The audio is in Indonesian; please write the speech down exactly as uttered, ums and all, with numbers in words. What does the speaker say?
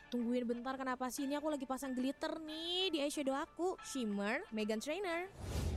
Tungguin bentar, kenapa sih? Ini aku lagi pasang glitter nih di eyeshadow aku. Shimmer Meghan Trainor.